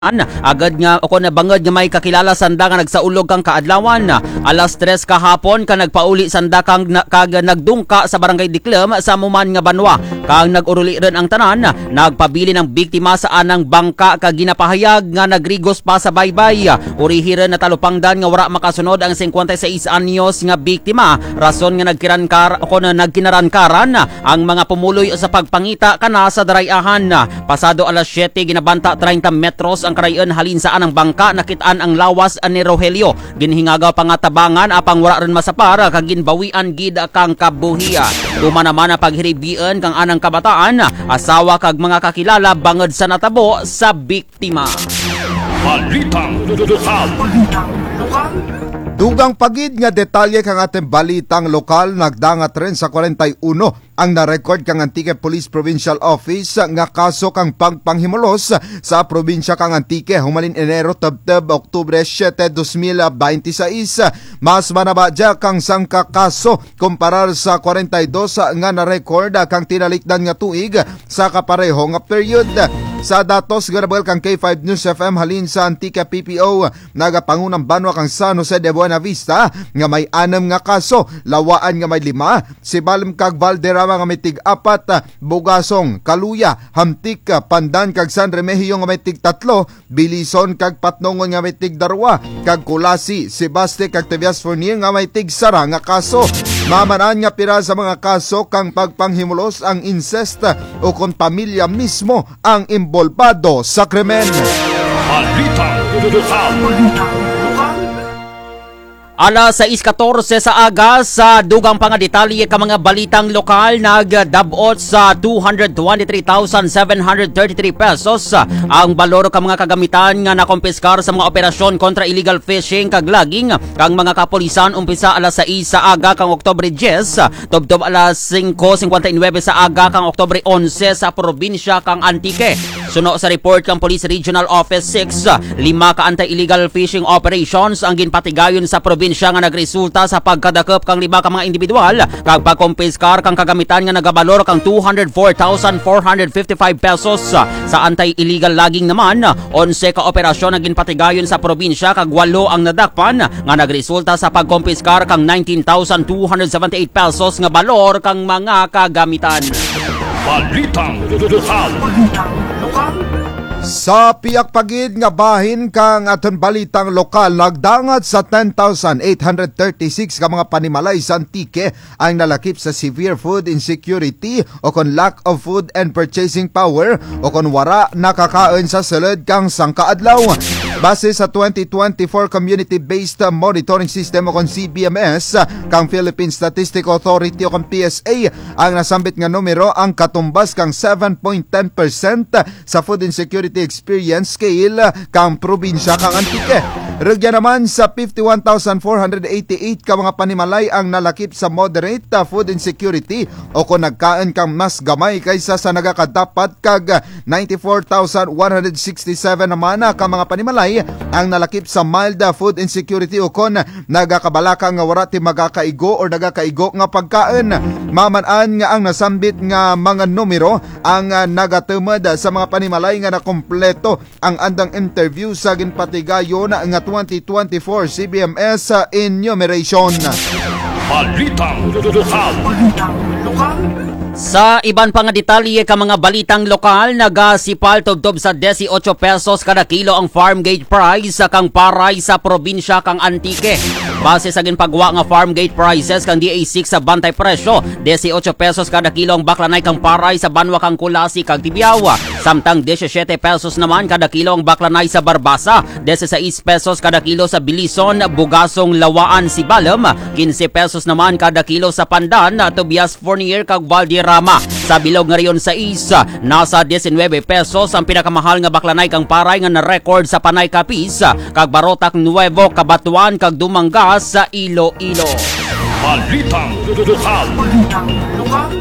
agad nga ako nabangad nga may kakilala sanda nga nagsaulog kang kaadlawan. Alas 3 kahapon ka nagpauli sanda kag nagdungka sa barangay Diklem sa Muman nga Banwa. Kang naguruli rin ang tanan, nagpabili ng biktima sa anang bangka kag ginapahayag nga nagrigos pa sa baybay. Urihi rin na talupangdan nga wara makasunod ang 56 anyos nga biktima. Rason nga nagkinarankaran ang mga pumuloy sa pagpangita kana sa darayahan. Pasado alas 7 ginabanta 30 metros ang karayon halin sa anang bangka nakitaan ang lawas ni Rogelio. Ginhingagaw pangatabangan apang wala rin masapar kag ginbawian gid kang kabuhiya. Duma naman na paghiribian kang anang kabataan, asawa kag mga kakilala bangod sa natabo sa biktima. Balitang lokal. Dugang pagid nga detalye kang ating balitang lokal, nagdangat rin sa 41 ang na-record kang Antique Police Provincial Office nga kaso kang panghimulos sa probinsya kang Antique humalin Enero tabtab Oktubre 7, 2026. Mas manabadya kang sangka kaso kumparar sa 42 nga na-record kang tinalikdan nga tuig sa kapareho nga period. Sa datos garabal kang K5 News FM halin sa Antique PPO nagapangunang Banwa kang San Jose de Buena Vista nga may 6 nga kaso, Lawaan nga may 5, Sibalm kag Valderrama nga may tig-4, Bugasong, Kaluya, Hamtik, Pandan kag San Remigio nga may tig-3, Bilison kag Patnongon nga may tig-2, kag Kulasi, Sebaste kag Tevias Fournier nga may tig-sara nga kaso. Mamanaan nga pira sa mga kaso kang pagpanghimulos ang incest o kung pamilya mismo ang imbolbado sa krimen. Balitang lokal. Alas 6:14 sa aga sa dugang pangadetalye ka mga balitang lokal, nagdabot sa 223,733 pesos ang balor ka mga kagamitan nga nakompiskar sa mga operasyon kontra illegal fishing kag logging kang mga kapulisan umpisa alas 6 sa aga kang Oktubre 10 tubtob alas 5:59 sa aga kang Oktubre 11 sa probinsya kang Antique. Suno sa report kang Police Regional Office 6, 5 ka anti-illegal fishing operations ang ginpatigayon sa probinsya nga nagresulta sa pagkadakop kang 5 ka mga individual kag pagkompiskar kang kagamitan nga nagabalor kang 204,455 pesos. Sa anti-illegal logging naman, 11 ka operasyon ang ginpatigayon sa probinsya kag 8 ang nadakpan nga nagresulta sa pagkompiskar kang 19,278 pesos nga balor kang mga kagamitan. Balitang lokal. Sa piyak pagid nga bahin kang aton balitang lokal, nagdangat sa 10,836 ka mga panimalay sa Antique ang nalakip sa severe food insecurity o kon lack of food and purchasing power o kon wara nakakaon sa sulod kang sangkaadlaw. Base sa 2024 Community-Based Monitoring System o kon CBMS kang Philippine Statistical Authority o kon PSA, ang nasambit nga numero ang katumbas kang 7.10% sa food insecurity experience scale kang probinsya kang Antique. Rugya naman sa 51,488 ka mga panimalay ang nalakip sa moderate food insecurity o kung nagkaan kang mas gamay kaysa sa nagakadapat kag 94,167 naman ka mga panimalay ang nalakip sa mild food insecurity o kung nagakabalaka nga wara ti magakaigo o nagakaigo nga pagkaan. Mamanaan nga ang nasambit nga mga numero ang nagatumad sa mga panimalay nga nakompleto ang andang interview sa ginpatigayon nga 2024 CBMS enumeration. Balitang lokal. Sa iban pa nga detalye ka mga balitang lokal, nagasipal tubtob sa 18 pesos kada kilo ang farm gate price kang paray sa probinsya kang Antique. Base sa ginpagwa nga farm gate prices kang DA6 sa bantay presyo, 18 pesos kada kilo ang baklanay kang paray sa Banwa kang Kulasi kag Tibiao. Samtang 17 pesos naman kada kilo ang baklanay sa Barbasa, 16 pesos kada kilo sa Bilison, Bugasong, Lawaan, Sibalem, 15 pesos naman kada kilo sa Pandan, Tobias Fournier kag Valderrama. Sa bilog nga riyon sa isa, nasa 19 pesos ang pinakamahal nga baklanay kang paray nga na-record sa Panay Capiz kag Barotac Nuevo, Cabatuan kag Dumangas sa Iloilo. Balitang lokal.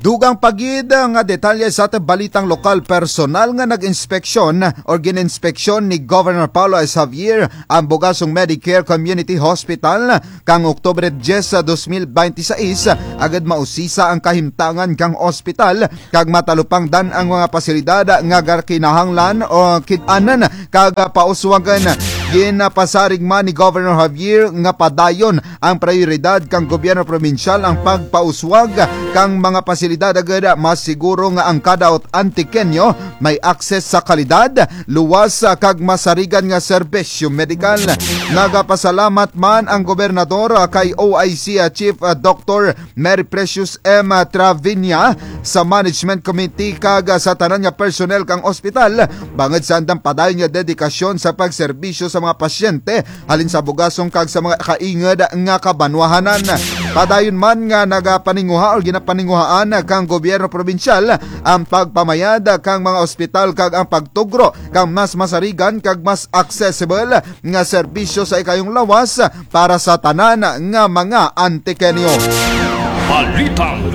Dugang pagid nga detalye sa ating balitang lokal, personal nga nag-inspeksyon o gininspeksyon ni Governor Paulo S. Javier ang Bogasong Medicare Community Hospital kang Oktubre 10, 2026 agad mausisa ang kahimtangan kang ospital kag matalupang dan ang mga pasilidad nga kinahanglan o kitanan kag pauswagan. Ginapasarig man ni Governor Javier nga padayon ang prioridad kang gobyerno probinsyal ang pagpauswag kang mga pasilidad agad mas siguro nga ang kada antikenyo may akses sa kalidad, luwas kag masarigan nga serbisyo medikal. Nagapasalamat man ang gobernador kay OIC Chief Dr. Mary Precious M. Travinia sa Management Committee kag sa tanan nga personnel kang ospital bangod sa andang padayon nga dedikasyon sa pagserbisyo sa mga pasyente halin sa bugasong kag sa mga kaingad nga kabanwahanan. Padayon man nga nagapaninguha o ginapaninguhaan kang gobyerno probinsyal ang pagpamayad kang mga ospital kag ang pagtugro kang mas masarigan kag mas accessible nga serbisyo sa ikayong lawas para sa tanan nga mga antikenyo. Balitang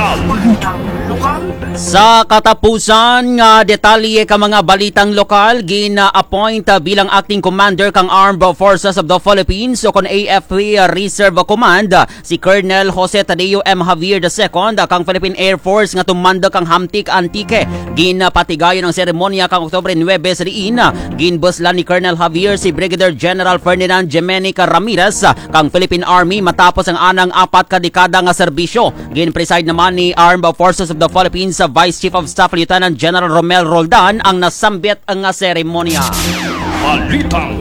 lokal. Sa katapusan nga detalye ka mga balitang lokal, gina-appoint bilang acting commander kang Armed Forces of the Philippines o kon AFP Reserve Command si Colonel Jose Tadeo M. Javier II kang Philippine Air Force nga tumanda kang Hamtik Antique. Ginapatigayon ang seremonya kang Oktubre 9 sa diin. Ginbuslan ni Colonel Javier si Brigadier General Ferdinand Jemenic Ramirez kang Philippine Army matapos ang anang 4 ka dekada nga serbisyo. Gin-preside naman ni Armed Forces of the Philippines sa Vice Chief of Staff Lieutenant General Romel Roldan ang nasambit ang seremonya. Balitang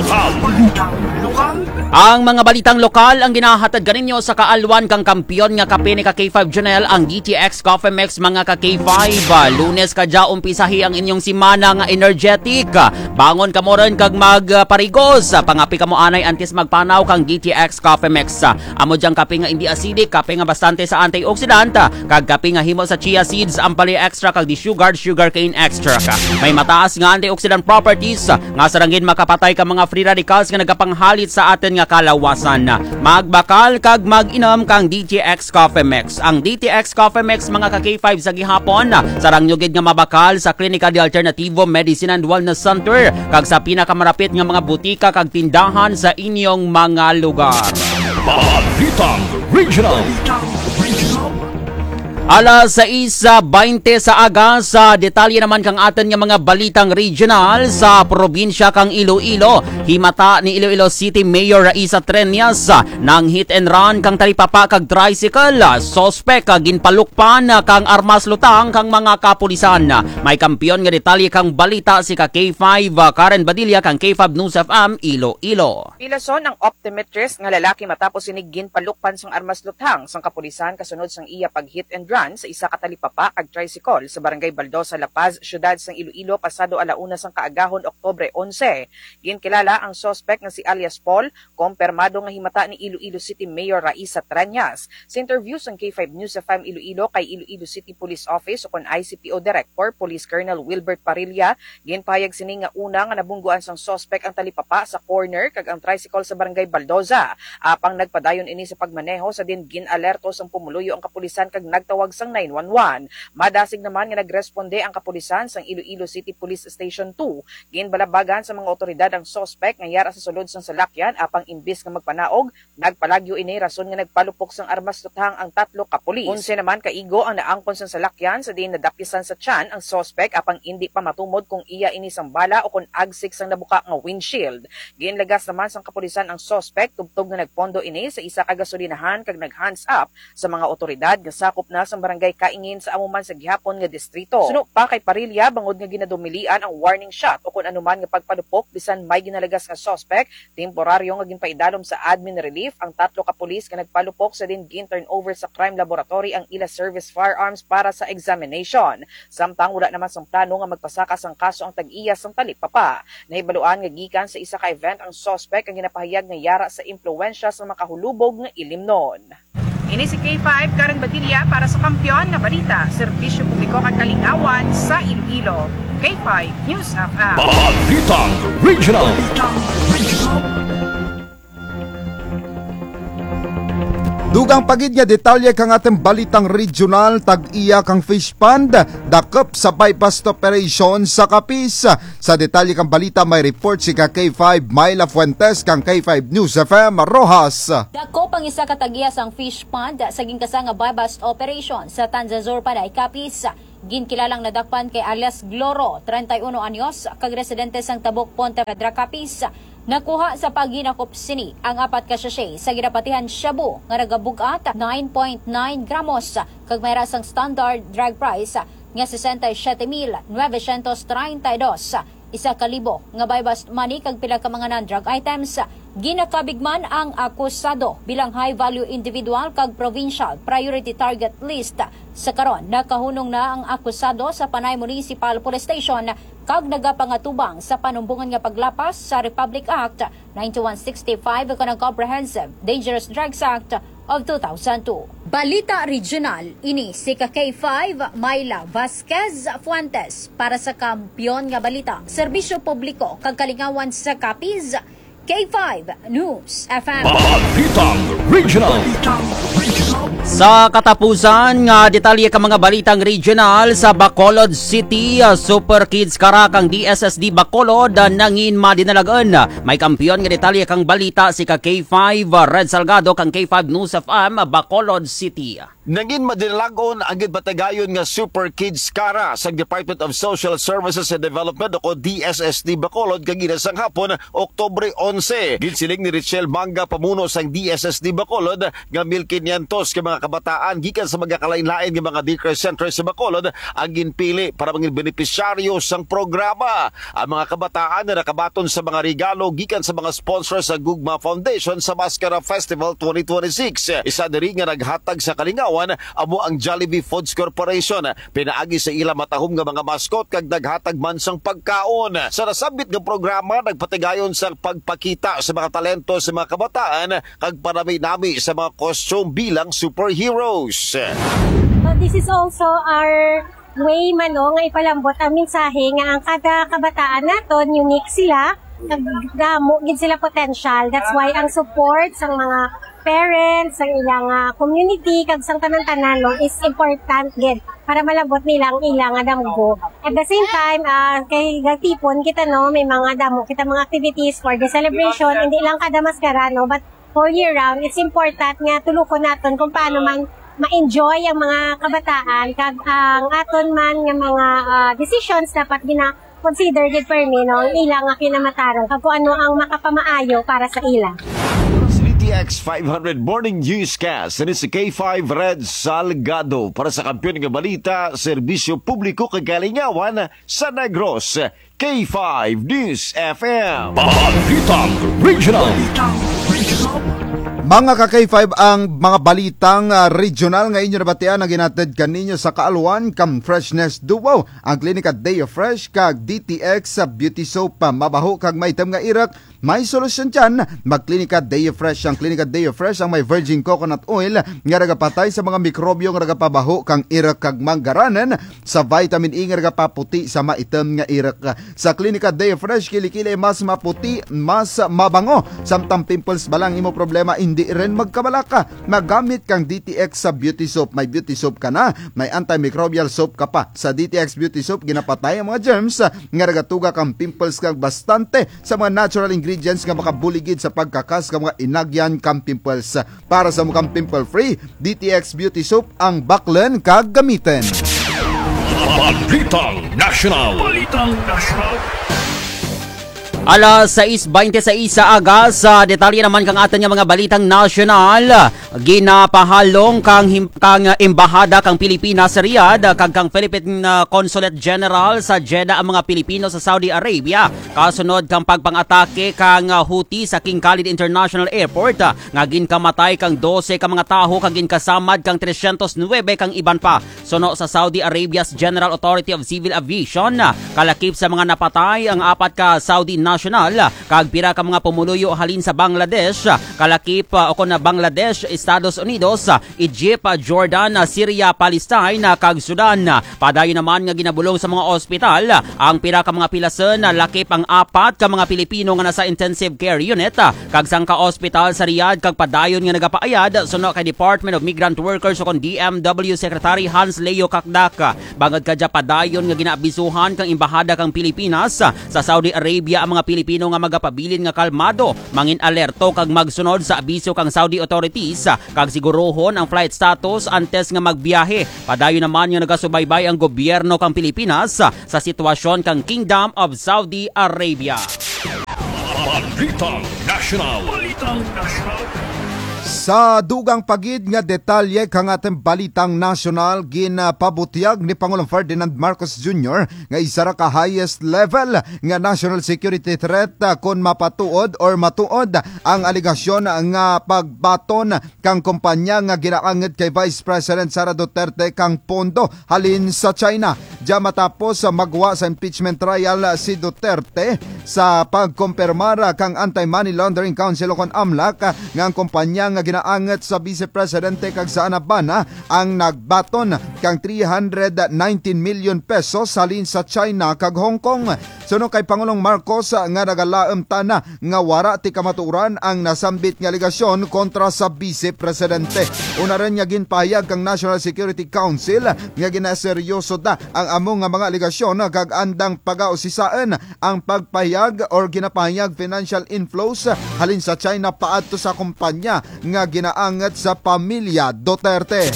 lokal. Ang mga balitang lokal ang ginahatag ganinyo sa kaalwan kang kampiyon nga kape ni ka K5 Janelle ang GTX Coffee Mix mga ka K5. Lunes kadya umpisahi ang inyong simana nga energetic. Bangon ka mo rin kag magparigos. Pangapi ka mo anay antes magpanaw kang GTX Coffee Mix. Amo dyang kape nga hindi acidic, kape nga bastante sa antioxidant, kag kape nga himo sa chia seeds, ampali extra kag di sugar cane extra ka. May mataas nga antioxidant properties nga sarangin makapatay ka mga free radicals nga nagapanghalit sa atin nga kalawasan. Magbakal kag mag-inom kang DTX Coffee Mix. Ang DTX Coffee Mix mga ka K5 sa gihapon sarang nyugid nga mabakal sa Klinika de Alternativo Medicine and Wellness Center kag sa pinakamarapit nga mga butika kag tindahan sa inyong mga lugar. Balitang regional. Alas 6:20 sa aga sa detalye naman kang atin nga mga balitang regional sa probinsya kang Iloilo. Himata ni Iloilo City Mayor Raisa Treñas nang hit and run kang talipapa kag tricycle. Sospek ginpalukpan kang armas lutang kang mga kapulisan. May kampiyon nga detalye kang balita si ka K5 Karen Badilla kang K5 News FM Iloilo. Pilason ang optometrist nga lalaki matapos sinig ginpalukpan sang armas lutang sang kapulisan kasunod sang iya pag hit and run sa isa katalipapa kag tricycle sa Barangay Baldosa, La Paz, syudad sang Iloilo pasado alauna sang kaagahon Oktubre 11. Ginkilala ang suspect nga si alias Paul, kumpirmado nga himata ni Iloilo City Mayor Raisa Treñas. Sa interview sang K5 News FM Iloilo kay Iloilo City Police Office o kon ICPO Director Police Colonel Wilbert Parilla, ginpayag sini nga una nga nabungguan sang suspect ang talipapa sa corner kag ang tricycle sa Barangay Baldosa. Apang nagpadayon ini sa pagmaneho sa din ginalerto sang pumuluyo ang kapulisan kag nagtawag sang 911. Madasig naman nga nagresponde ang kapulisan sang Iloilo City Police Station 2. Ginbalabagan sa mga otoridad ang suspect nga yara sa sulod sang salakyan apang imbis nga magpanaog, nagpalagyo ini rason nga nagpalupok sang armas lutang ang 3 ka pulis. Unse naman kaigo ang naangkon sang salakyan sa din nadapisan sa tiyan ang suspect apang hindi pa matumod kung iya ini sang bala o kung agsik sang nabuka nga windshield. Ginlagas naman sang kapulisan ang suspect tubtob nga nagpondo ini sa isa ka gasolinahan kag nag-hands up sa mga otoridad nga sakop na sa barangay Kaingin sa amuman sa gihapon nga distrito. Suno pa kay Parilla bangod nga ginadumilian ang warning shot o kung anuman nga pagpadupok bisan may ginalagas nga suspect, temporaryo nga ginpaidalom sa admin relief ang 3 ka pulis nga nagpalupok sa din gin-turn over sa crime laboratory ang ila service firearms para sa examination. Samtang wala naman sang plano nga magpasaka sang kaso ang tag-iya sang talipapa. Nahibaluan nga gikan sa isa ka event ang suspect ang ginapahayag nga yara sa impluwensya sa makahulubog nga ilimnon. Ini si K5 Karen Badilla para sa Kampiyon na Balita, Serbisyo Publiko kag Kalingawan sa Iloilo. K5 News FM. Balitang regional. Dugang pagid nga detalye kang atong balitang regional tag-iya kang fish pond dakop sa bypass operation sa Capiz. Sa detalye kang balita may report si K5 Myla Fuentes kang K5 News FM Rojas. Dako pang isa ka tag-iya sang fish pond sa ginkasanga bypass operation sa Tanzazur Panay, Capiz. Ginkilalang nadakpan kay alias Gloro, 31 anyos, kag residente sang Tabok, Pontevedra, Capiz. Nakuha sa paginakop sini ang 4 ka sachet sa ginapatihan shabu nga nagabugat 9.9 gramos kag may rasang standard drag price nga 67,932. 1,000 nga bypass money kag pila ka mga non-drug items. Ginakabigman ang akusado bilang high-value individual kag provincial priority target list. Sa karon, nakahunong na ang akusado sa Panay Municipal Police Station kag nagapangatubang sa panumbungan nga paglapas sa Republic Act 9165 kanang Comprehensive Dangerous Drugs Act of 2002. Balita Regional, ini si K5 Myla Vasquez Fuentes para sa Kampiyon nga Balita, Serbisyo Publiko kag Kalingawan sa Capiz, K5 News FM. Balitang Regional. Sa katapusan nga detalye ka mga balitang regional sa Bacolod City, Super Kids Karakang DSSD Bacolod nangin madinalagan. May kampiyon nga detalye kang balita si K5 Red Salgado kang K5 News FM Bacolod City. Nangin madinalagon ang gidbatagayon nga Super Kids Kara sa Department of Social Services and Development o DSSD Bacolod kagina sang hapon Oktubre 11. Ginsiling ni Richelle Manga pamuno sang DSSD Bacolod nga 1,500 ka mga kabataan gikan sa mga kalain-lain nga mga daycare centers sa Bacolod ang ginpili para maging benepisyaryo sang programa. Ang mga kabataan na nakabaton sa mga regalo gikan sa mga sponsors sa Gugma Foundation sa Mascara Festival 2026. Isa diri nga naghatag sa kalingawan amo ang Jollibee Foods Corporation. Pinaagi sa ila matahom nga mga maskot kag naghatag man sang pagkaon. Sa nasabit nga programa nagpatigayon sa pagpakita sa mga talento sa mga kabataan kag panami-nami sa mga costume bilang superheroes. So this is also our way nga ipalambot ang mensahe nga ang kada kabataan naton unique sila, nagdamo gid sila potential. That's why ang support sa mga parents, ang ilang community kag sang tanan-tanan is important gid para malabot nila ang ilang damgo. At the same time, kay Gatipon kita may mga damo kita mga activities for the celebration, hindi lang kada maskara but whole year round. It's important nga tulukon naton kung paano man ma-enjoy ang mga kabataan kag ang aton man nga mga decisions dapat gina-consider gid per me ilang kinamatarong kag kung ano ang makapamaayo para sa ila. TX 500 Morning Newscast ni si K5 Red Salgado para sa Kampiyon nga Balita, Serbisyo Publiko kag Kalingawan sa Negros, K5 News FM. Balitang Regional. Mga ka-K5 ang mga balitang regional nga inyo nabatian na ginatid kaninyo sa Kaaluan kam Freshness Duo. Ang klinika Day of Fresh kag DTX sa Beauty Soap mabaho kag maitam nga irak. May solusyon dyan. Magklinika Day of Fresh. Ang klinika Day of Fresh ang may virgin coconut oil nga nagapatay sa mga mikrobyo nga nagapabaho kang irak kag manggaranan sa vitamin E nga nagapaputi sa maitam nga irak. Sa klinika Day of Fresh kilikili mas maputi, mas mabango. Samtang pimples balang imo problema hindi rin magkabalaka. Magamit kang DTX sa beauty soap. May beauty soap ka na, may antimicrobial soap ka pa. Sa DTX beauty soap ginapatay ang mga germs nga nagatuga kang pimples kag bastante sa mga natural ingredients nga makabuligid sa pagkakas kang mga inagyan kang pimples. Para sa mukhang pimple free, DTX beauty soap ang baklen kag gamitin. Balitang National. Balitang National. Alas 6:26 sa aga sa detalye naman kang aton nga mga balitang national. Ginapahalong kang embahada kang Pilipinas sa Riyadh kag kang Philippine Consulate General sa Jeddah ang mga Pilipino sa Saudi Arabia. Kasunod kang pagpang-atake kang Houthi sa King Khalid International Airport nga ginkamatay kang 12 ka mga taho kag ginkasamad kang 309 kang iban pa. Suno sa Saudi Arabia's General Authority of Civil Aviation, kalakip sa mga napatay ang 4 ka Saudi national nasyonal kag pira ka mga pumuluyo halin sa Bangladesh, kalakip na Bangladesh, Estados Unidos, Egypt, Jordan, Syria, Palestine kag Sudan. Padayon naman nga ginabulong sa mga ospital ang pira ka mga pilasen, lakip ang 4 ka mga Pilipino nga nasa intensive care unit kag sangka ospital sa Riyadh kag padayon nga nagapaayad suno kay Department of Migrant Workers o DMW Secretary Hans Leo Kakdak. Bangod kadya padayon nga ginaabisuhan kang embahada kang Pilipinas sa Saudi Arabia ang mga Pilipino nga magapabilin nga kalmado, mangin alerto kag magsunod sa abiso kang Saudi authorities kag sigurohon ang flight status antes nga magbiyahe. Padayon naman nga nagasubaybay ang gobyerno kang Pilipinas sa sitwasyon kang Kingdom of Saudi Arabia. Balitang National. Balitang National. Sa dugang pagid nga detalye kang atong balitang nasyonal, ginapabutiyag ni Pangulong Ferdinand Marcos Jr. nga isa ra ka highest level nga national security threat kung mapatuod or matuod ang aligasyon nga pagbaton kang kumpanya nga ginaangit kay Vice President Sara Duterte kang pondo halin sa China. Diya matapos magwa sa impeachment trial si Duterte sa pagkumpirmar kang Anti-Money Laundering Council o AMLAC nga ang kumpanya nga ginaangat sa Vice Presidente kag sa Anabana ang nagbaton kang 319 million pesos halin sa China kag Hong Kong. Suno kay Pangulong Marcos nga nagalaem tana nga wara ti kamaturan ang nasambit nga aligasyon kontra sa Vice Presidente. Una rin nga ginpahayag kang National Security Council nga ginaseryoso da ang among nga mga aligasyon kag andang pagausisaan ang pagpahayag or ginapahayag financial inflows halin sa China paadto sa kumpanya nga ginaangat sa pamilya Duterte.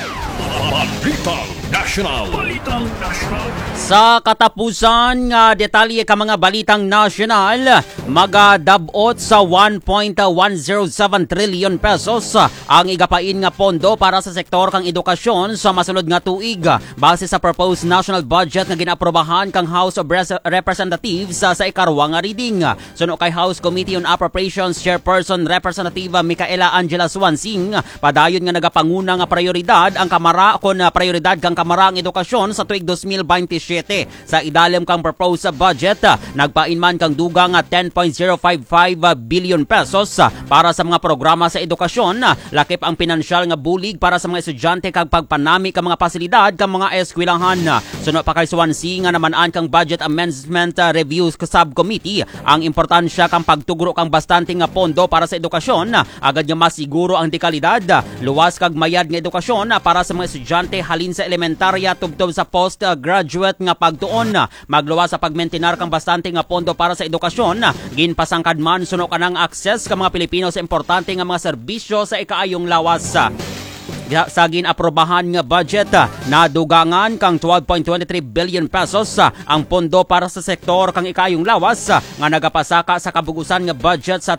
Balitang National. Balitang National. Sa katapusan nga detalye ka mga balitang nasyonal, magadabot sa 1.107 trillion pesos ang igapain nga pondo para sa sektor kang edukasyon sa masunod nga tuig base sa proposed national budget nga ginaaprobahan kang House of Representatives sa ikarwa nga reading. Suno kay House Committee on Appropriations Chairperson Representative Micaela Angela Swansing, padayon nga nagapanguna nga prioridad ang kamara kon prioridad kang kamara ang edukasyon sa tuig 2027. Sa idalim kang proposed budget, nagpainman kang dugang 10.055 billion pesos para sa mga programa sa edukasyon, lakip ang pinansyal nga bulig para sa mga estudyante kag pagpanami kang mga pasilidad kang mga eskwelahan. Suno pa kay Swansea nga naman kang budget amendment review subcommittee ang importansya kang pagtugro kang bastante nga pondo para sa edukasyon, agad nga masiguro ang dekalidad, luwas kag mayad nga edukasyon para sa mga estudyante halin sa elementarya tubtob sa postgraduate nga pagtuon. Magluwas sa pagmentenar kang bastante nga pondo para sa edukasyon, ginpasangkad man suno kanang access ka mga Pilipino sa importante nga mga serbisyo sa ikaayong lawas. Sa ginaprobahan nga budget, nadugangan kang 12.23 billion pesos ang pondo para sa sektor kang ikayong lawas nga nagapasaka sa kabugusan nga budget sa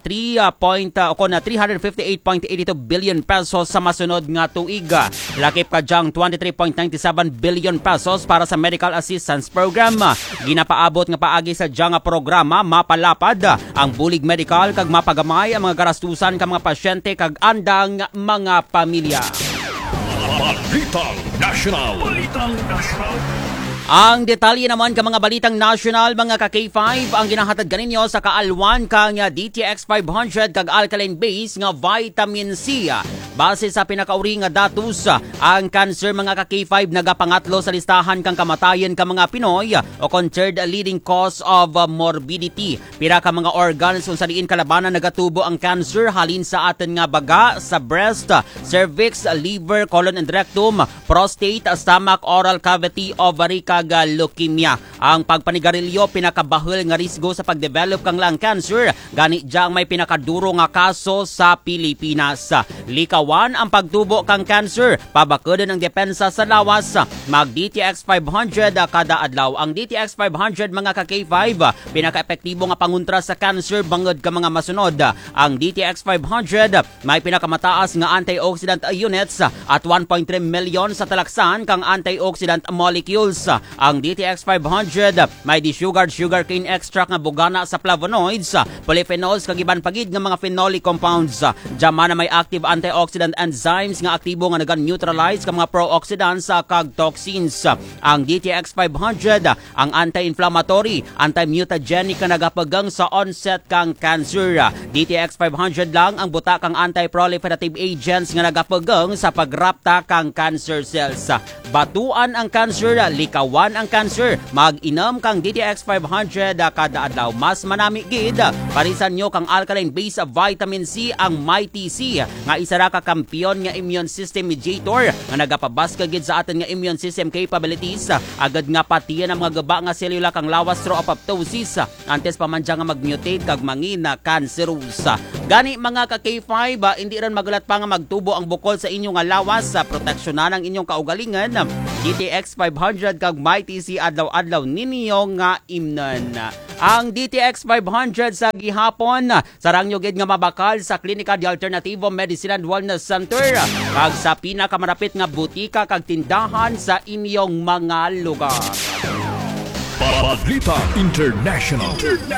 358.82 billion pesos sa masunod nga tuig. Lakip kadyang 23.97 billion pesos para sa medical assistance program. Ginapaabot nga paagi sa dyang programa mapalapad ang bulig medical kag mapagamay ang mga garastusan kang mga pasyente kag andang mga pamilya. Balitang National. Balitang National. Ang detalye naman ka mga balitang national, mga ka-K5, ang ginahatag ganinyo sa kaalwan kang DTX 500 kag alkaline base nga vitamin C. Base sa pinakauri nga datos, ang cancer mga ka-K5 nagapangatlo sa listahan kang kamatayan ka mga Pinoy o third leading cause of morbidity. Pira ka mga organs kung saliin kalabanan nagatubo ang cancer halin sa atin nga baga, sa breast, cervix, liver, colon and rectum, prostate, stomach, oral cavity, ovary kag leukemia. Ang pagpanigarilyo pinakabahul nga risgo sa pagdevelop kang lung cancer, gani diyang may pinakaduro nga kaso sa Pilipinas. Likawan ang pagtubo kang cancer, pabakudan ang depensa sa lawas. Mag DTX 500 kada adlaw. Ang DTX 500 mga ka-K5 pinaka-epektibo nga pangontra sa cancer bangod ka mga masunod. Ang DTX 500 may pinakamataas nga antioxidant units at 1.3 million sa talaksan kang antioxidant molecules. Ang DTX 500 may desugared sugarcane extract nga bugana sa flavonoids, polyphenols kag iban pagid nga mga phenolic compounds. Diyan man may active antioxidant antioxidant enzymes nga aktibo nga nagan-neutralize ka mga pro-oxidants kag toxins. Ang DTX 500 ang anti-inflammatory, anti-mutagenic ka nagapagang sa onset kang cancer. DTX 500 lang ang buta kang anti-proliferative agents nga nagapagang sa pagrapta kang cancer cells. Batuan ang cancer, likawan ang cancer. Mag-inom kang DTX 500 kada adlaw. Mas manami gid parisan nyo kang alkaline base vitamin C ang Mighty C nga isa ra ka kampiyon nga immune system mediator nga nagapabaska gid sa aton nga immune system capabilities agad nga patiyan ang mga gaba nga selula kang lawas through apoptosis antes pa man nga mag-mutate kag mangina cancerous. Gani mga ka K5 hindi ran magulat pa nga magtubo ang bukol sa inyong nga lawas sa proteksyonan ang inyong kaugalingan. DTX 500 kag Mighty C adlaw-adlaw ninyo nga imnon. Ang DTX 500 sa gihapon sarang nyo gid nga mabakal sa Klinika de Alternativo Medicine and Wellness Center kag sa pinakamarapit nga butika kag tindahan sa inyong mga lugar. Balita International.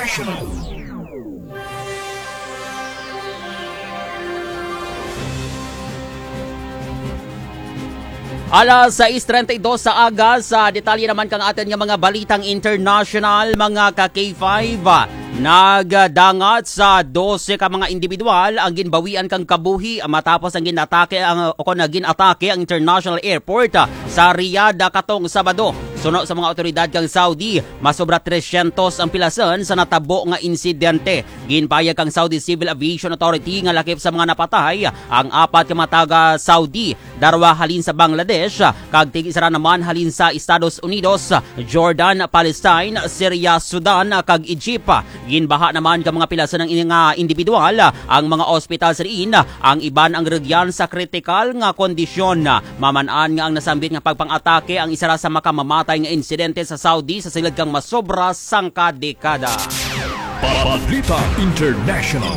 Alas 6:32 sa aga sa detalye naman kang atin nga mga balitang international mga ka K5. Nagdangat sa 12 ka mga individual ang ginbawian kang kabuhi matapos ang ginatake ang international airport sa Riyadh katong Sabado. Suno sa mga otoridad kang Saudi, masobra 300 ang pilasan sa natabo nga insidente. Ginpayag kang Saudi Civil Aviation Authority nga lakip sa mga napatay ang 4 ka mga taga Saudi, darwa halin sa Bangladesh, kag tig-isa naman halin sa Estados Unidos, Jordan, Palestine, Syria, Sudan, kag Egypt. Ginbaha naman ka mga pilasan ng nga individual ang mga ospital sa diin, ang iban ang regyan sa kritikal nga kondisyon. Maman-an nga ang nasambit nga pagpang-atake ang isa ra sa makamamatay nga insidente sa Saudi sa silid kang masobra sang kadekada. Balita International.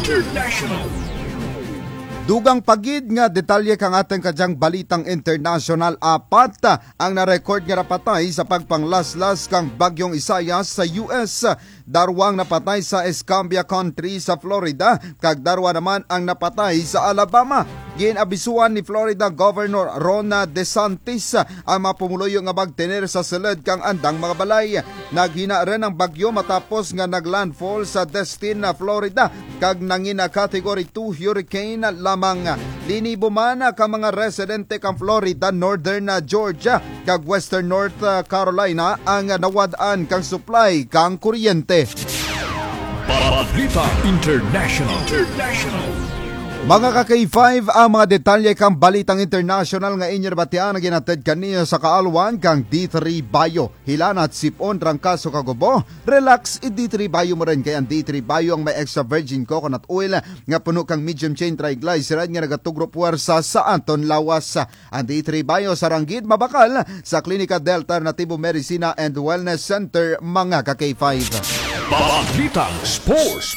Dugang pagid nga detalye kang ating kadyang balitang international. 4 ang na-record nga napatay sa pagpanglaslas kang bagyong Isaias sa US. Darwang napatay sa Escambia Country sa Florida, kag darwa naman ang napatay sa Alabama. Ginabisuan ni Florida Governor Ron DeSantis ang mapumuloy nga magtener sa silid kang andang mga balay. Naghina rin ang bagyo matapos nga naglandfall sa Destin, Florida, kag nangina category 2 hurricane lamang. Linibo man ka mga residente kang Florida, Northern Georgia, kag Western North Carolina ang nawadaan kang supply kang kuryente. Balita International. Mga ka-K5, ang mga detalye kang balitang international nga inyo nabatian na ginatid kaniya sa kaalwan kang D3 Bayo. Hilanat sipon trangkaso kagubo. Relax, D3 Bayo mo rin kay ang D3 Bayo ang may extra virgin coconut oil nga puno kang medium chain triglyceride nga nagatugro puwersa sa Anton Lawas. Ang D3 Bayo saranggid mabakal sa Klinika Delta Alternativo Medicina and Wellness Center mga ka-K5. Balita Sports.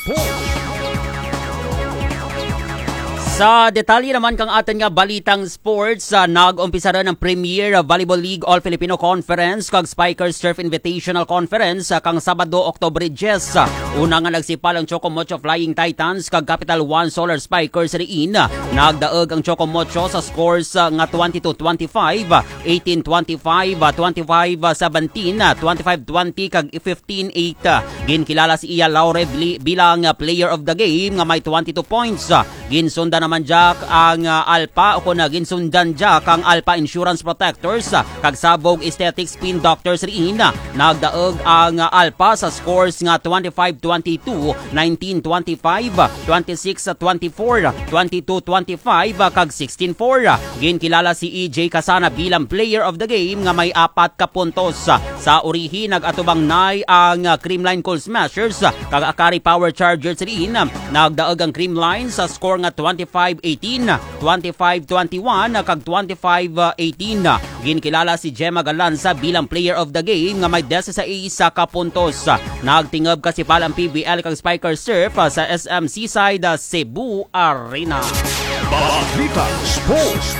Sa detalye naman kang atin nga balitang sports, nag-umpisa rin ang Premier Volleyball League All-Filipino Conference kag Spikers Turf Invitational Conference kang Sabado, Oktubre 10. Una nga nagsipal ang Chocomocho Flying Titans kag Capital One Solar Spikers riin. Nagdaog ang Chocomocho sa scores nga 22-25, 18-25, 25-17, 25-20 kag 15-8. Ginkilala si Iya Laure bilang player of the game nga may 22 points. Ginsunda naman Jack ang Alpha o kung ginsundan Jack ang Alpha Insurance Protectors kag Sabog Aesthetic Spin Doctors riin. Nagdaog ang Alpha sa scores nga 25-22, 19-25, 26-24, 22-25 kag 16-4. Ginkilala si EJ Casana bilang player of the game nga may 4 ka puntos. Sa urihi nag-atubang nay ang Creamline Coal Smashers kag Akari Power Chargers riin. Nagdaog ang Creamline sa score nga 25-18, 25-21 kag 25-18. Ginkilala si Gemma Galanza bilang player of the game nga may 16 ka puntos. Nagtingab kasi palang PBL kag Spiker Surf sa SM Seaside Cebu Arena. Balita Sports.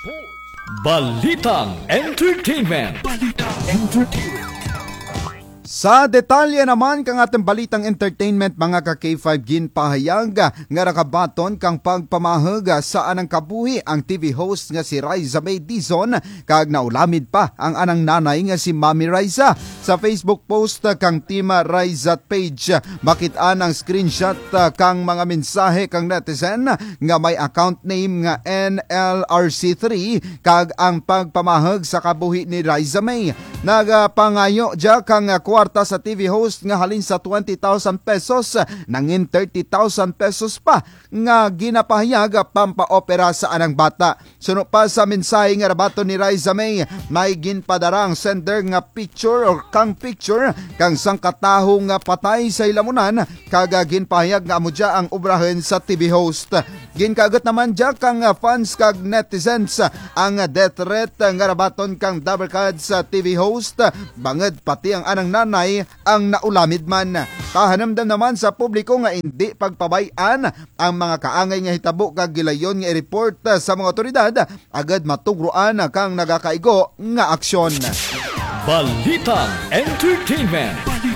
Balitang Entertainment. Sa detalye naman kang atong balitang entertainment mga ka K5 ginpahayag nga nakabaton kang pagpamahag sa anang kabuhi ang TV host nga si Riza May Dizon kag naulamid pa ang anang nanay nga si Mami Riza. Sa Facebook post kang Team Riza page makit-an ang screenshot kang mga mensahe kang netizen nga may account name nga NLRC3 kag ang pagpamahag sa kabuhi ni Riza May. Nagapangayo dya kang kwarta sa TV host nga halin sa 20,000 pesos nangin 30,000 pesos pa nga ginapahayag pampaopera sa anang bata. Suno pa sa mensahe nga rabato ni Riza May, may ginpadarang sender nga picture or kang picture kang sangkataho nga patay sa ilamunan kag ginpahayag nga amo dya ang obrahen sa TV host. Ginkagot naman dya kang fans kag netizens ang death threat nga rabaton kang double card sa TV host banged pati ang anang nanay ang naulamid man. Kahanamdam naman sa publiko nga hindi pagpabayan ang mga kaangay nga hitabo kag gilayon nga i-report sa mga otoridad agad matugruan kang nagakaigo nga aksyon. Balitang Entertainment.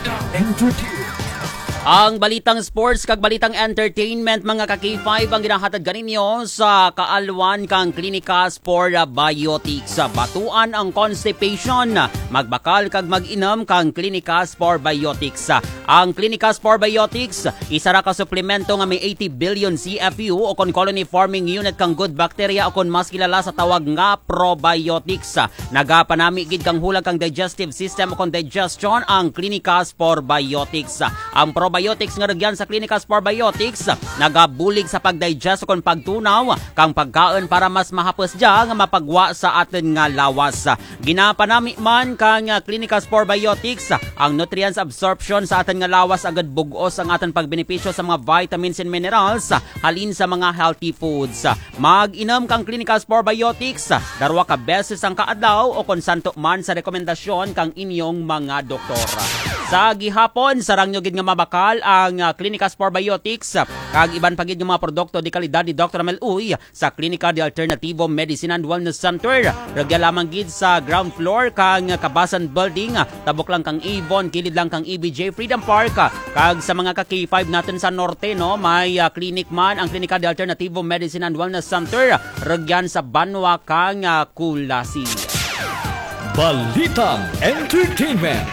Ang balitang sports kag balitang entertainment mga ka-K5 ang ginahatag ganinyo sa kaalwan kang Clinicas for Biotics. Batuan ang constipation, magbakal kag mag-inom kang Clinicas for Biotics. Ang Clinicas for Biotics, isa ra ka suplemento nga may 80 billion CFU o kon colony forming unit kang good bacteria o kon mas kilala sa tawag nga probiotics. Nagapanami gid kang hulag kang digestive system o kon digestion ang Clinicas for Biotics. Ang probiotics nga ragyan sa Clinicas for Biotics nagabulig sa pagdigest o kon pagtunaw kang pagkaon para mas mahapos dya nga mapagwa sa aton nga lawas. Ginapanami man kang Clinicas for Biotics ang nutrients absorption sa aton nga lawas agad bugos ang aton pagbenepisyo sa mga vitamins and minerals halin sa mga healthy foods. Mag-inom kang Clinicas for Biotics darwa ka beses ang kaadlaw o kon santo man sa rekomendasyon kang inyong mga doktor. Sa gihapon sarang nyo gid nga mabakal ang Clinicas for Biotics kag iban pagid nga mga produkto di kalidad ni Dr. Mel Uy sa Clinica de Alternativo Medicine and Wellness Center. Ragya lamang gid sa ground floor kang Kabasan Building, tabok lang kang Avon, kilid lang kang EBJ Freedom Park. Kag sa mga ka-K5 natin sa norte no, may clinic man ang Clinica de Alternativo Medicine and Wellness Center. Ragyan sa Banwa kang Kulasi. Balitang Entertainment.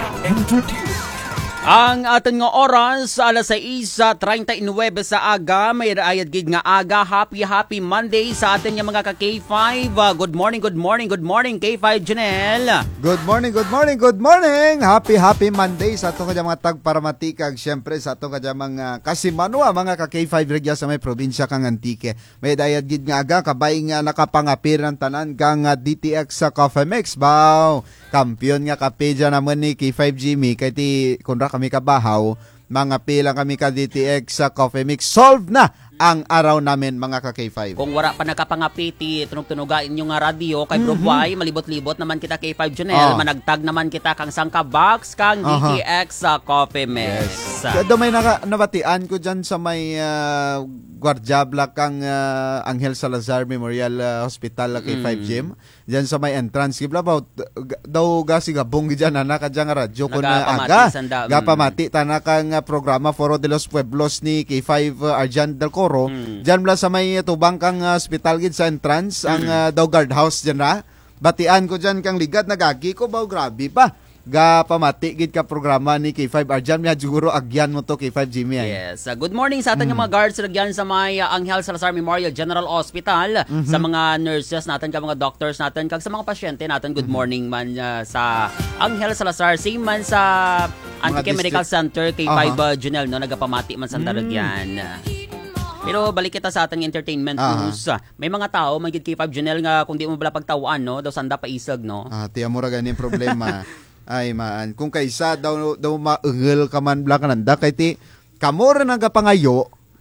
Ang aton nga oras alas 6:39 sa aga, may raayad gid nga aga. Happy Monday sa aton nga mga ka-K5. Good morning K5 Janelle. Good morning. Happy Monday sa ato nga mga tagparamati kag syempre sa ato nga mga kasimanwa mga ka-K5 regya sa may probinsya kang Antique. May dayad gid nga aga kabay nga nakapangapir ng tanan kang DTX sa Coffee Mix. Bow. Kampiyon nga kape dyan naman ni K5 Jimmy kay ti kunra kami kabahaw, mga pila kami ka DTX sa Coffee Mix. Solve na ang araw namin mga ka-K5. Kung wala pa nakapangapiti, tunog-tunogain yung radio kay Bro Boy, malibot-libot naman kita K5 Janelle, managtag naman kita kang sangka box kang DTX sa Coffee Mix. Yes. Kaya may nabatian ko dyan sa may Guardiabla kang Angel Salazar Memorial Hospital K5 Gym. Diyan sa may entrance gibla about daw gasi gabong diyan na kadya nga radyo kun aga gapamati tanakang programa Foro de los Pueblos ni K5 Arjan del Coro. Diyan bla sa may tubang kang hospital gid sa entrance ang daw guardhouse diyan na. Batian ko diyan kang ligat nagagi ko baw grabe pa. Gapamati gid ka programa ni K5 Arjan miya siguro agyan mo to K5 Jimmy ay. Yes. Good morning sa ating mga guards ragyan sa may Angel Salazar Memorial General Hospital, sa mga nurses natin, ka mga doctors natin, kag sa mga pasyente natin. Good morning man sa Angel Salazar, same man sa Antique Medical Center K5 Junel no, nagapamati man sa daragyan. Pero balik kita sa ating entertainment news. May mga tao may gid K5 Junel nga kung di mo bala pagtawaan no, daw sanda pa isag no. Tiya mo ra ganin problema. Ay maan, kung kaysa daw maungel ka man bla kananda kay ti kamora nagapangayo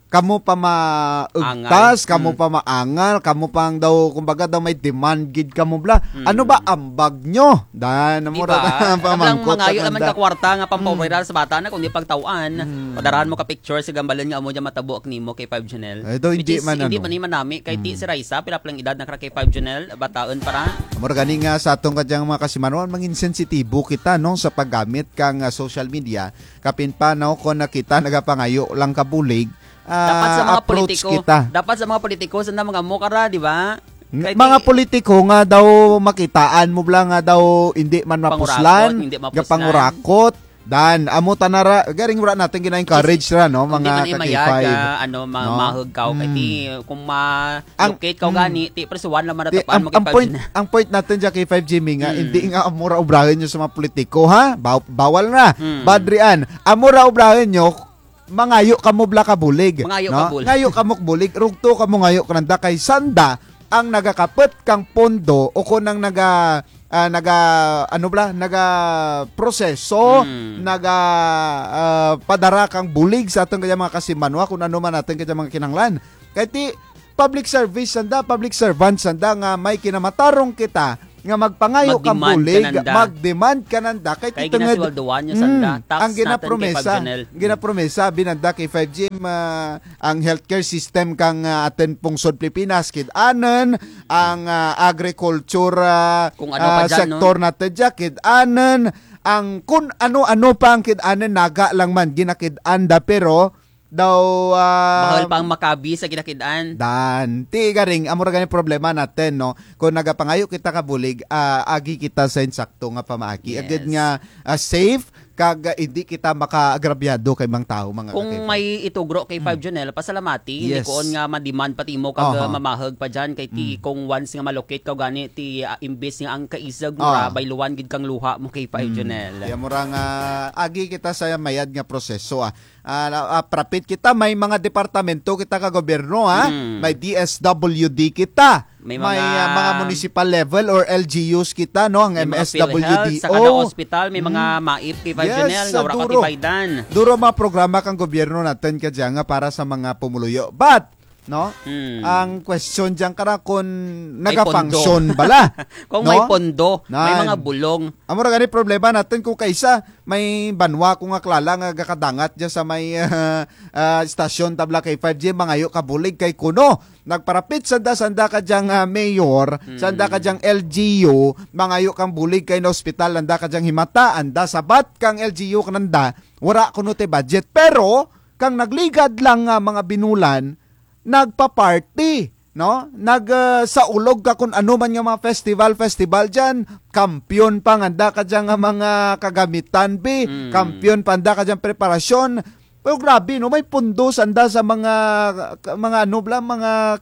kamo pa maugtas, kamo pa maangal, kamo pang daw, kumbaga daw may demand gid kamo bla. Ano ba ambag nyo? Dan, Diba? mura ka pamangkot. Mga naman ka kwarta nga pampawiral sa bata na kundi pagtauan. Padarahan mo ka picture sa gambalan nga mo dyan matabuak nimo kay 5 Janelle. Ito, hindi man Hindi ano. man naman nami. Kay ti si Raisa, pilaplang edad na kay 5 Janelle, bataon para. Mura gani nga sa atong kadyang mga kasimanuan, mangin sensitibo kita no sa paggamit kang social media. Kapin pa no kung nakita nagapangayo lang kabulig. Dapat sa mga approach politiko, kita. dapat sa mga politiko sanda mga mukara, di ba? Kay Mga politiko nga daw makitaan mo bla nga daw hindi man mapuslan, Pangurakot, hindi mapuslan. pangurakot. Dan amo tanara garing wala natin gina-encourage ra no Hindi man mga imayag ka-K5. ano No? mahug kaw kay ti kung ma-locate kaw gani ti presuwan naman Di, natapaan mo kay 5 Janelle. ang point natin dyan kay 5 Jimmy nga, hindi nga amura ubrahin nyo sa mga politiko, ha? Bawal na. Badrian, amura ubrahin nyo, mangayo kamo bla kabulig. Mangayo no? ka bulig. Ngayo kamo bulig, rugto kamo ngayo kananda kay sanda ang nagakapet kang pondo o kung nang naga proseso padara kang bulig sa atong kaya mga kasimanwa kung ano man natin kaya mga kinanglan. Kaya ti public service sanda, public servant sanda nga may kinamatarong kita nga magpangayo kang Mag-demand bulig, kananda. mag-demand kananda kay Kay titungod ginasiwalduan nyo sanda. Tax ang natin kay 5 ginapromesa, Janelle. ginapromesa binanda kay 5G ang healthcare system kang aten pungsod Pilipinas kid anen ang agriculture Kung ano pa dyan, sektor natin dyan kid anen ang kun ano-ano pa ang kid anen naga lang man ginakid anda pero daw Mahal pa ang makabi sa kinakidaan. Dan, ti garing amura gani problema natin no. Kung nagapangayo kita kabulig, agi kita sa insakto nga pamaagi. Yes. Agad nga safe kag hindi kita makaagrabyado kay mga tao mga Kung kakaiba. may itugro kay 5 Janelle, pasalamati. Hindi Yes. koon nga ma-demand pati mo kag Aha. mamahag pa dyan. Kay ti kung once nga malocate ka gani, ti imbes nga ang kaisag mo Ah. bayluwan gid kang luha mo kay 5 Janelle. Kaya murang agi kita sa mayad nga proseso prapit kita may mga departamento kita ka gobyerno may DSWD kita May may mga- mga municipal level or LGUs kita no ang May mga MSWDO PhilHealth, sa kada hospital, may mga maip kay 5 Yes, Janelle, nga wala duro. katibaidan. Duro mga programa kang gobyerno natin kadya nga para sa mga pumuluyo. But, no? Ang question diyan kara kung nagafunction bala. Kung no? may pondo, may Nan. mga bulong. Amo ra gani problema natin kung kaisa may banwa kung nga klala nga gakadangat diyan sa may stasyon tabla kay 5G mangayo kabulig kay kuno. Nagparapit sanda ka diyang mayor, sanda ka diyang LGU, mangayo kang bulig kay na ospital, anda ka diyang himata, anda sabat kang LGU kananda, wala kuno te budget. Pero, kang nagligad lang nga mga binulan, nagpa-party, no? Saulog ka kung ano man nga mga festival dyan, kampiyon pa anda ka dyan nga mga kagamitan, kampiyon pa anda ka dyan preparasyon. Pero grabe, no? May pundos anda sa mga ano bla, mga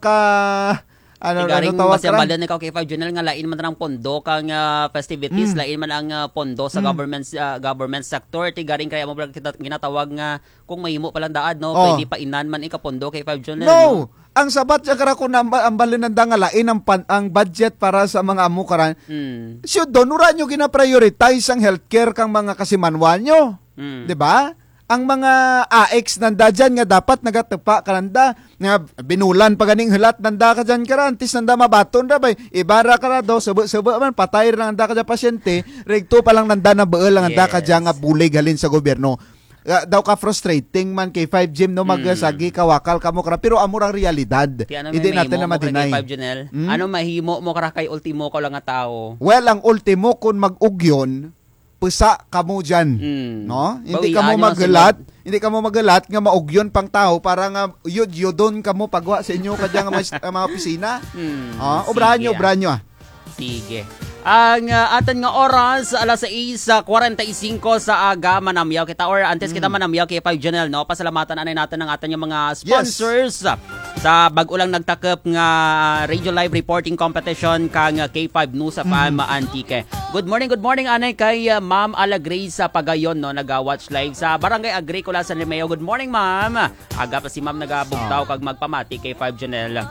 Igaring tawag ka masyambalan na kay 5 Janelle nga lain man ang pondo kang festivities, lain man ang pondo sa government sector. Tigaring kaya mo kita ginatawag nga kung mahimo palang daad no, Oh. pwede pa inan man ikapondo kay 5 Janelle. No! Ang sabat siya kara kung ang balinanda nga lain ang budget para sa mga amukaran. So doon, ura nyo gina-prioritize ang healthcare kang mga kasimanwan nyo. 'Di ba? Ang mga AX nanda dyan nga dapat nagatepa kananda nga binulan pa ganing helat nanda ka dyan kara antis nanda mabaton ra bay ibara kara do sebo man patay ra nanda ka dyan pasyente regto pa lang nanda na beul lang nanda ka dyan nga bulig halin sa gobyerno. Daw ka frustrating man kay 5 Gym no magsagi kawakal kamo kara pero amurang realidad hindi natin na ma-deny. Kay 5 Janelle. Ano mahimo mo kara kay ultimo ko lang nga tao? Well, ang ultimo kung mag-ugyon, pusa kamo dyan. No? Hindi Bawian kamo nyo ang magalat. Hindi kamo magalat nga maugyon pang tao para nga yudon kamo pagwa sa inyo kadya nga mga opisina. Obrahan nyo. Sige. Ang atan nga oras alas 6:45 sa aga manamyaw kita or antes kita manamyaw kay 5 Janelle no. Pasalamatan anay natin ang atan yung mga sponsors sa bag-o lang nagtakip nga radio live reporting competition kang K5 News sa Antique. Good morning anay kay Ma'am Ala Grace sa Pagayon no, nag-watch live sa Barangay Agricola San Romeo. Good morning ma'am. Aga pa si ma'am nagabugtaw kag magpamati kay 5 Janelle.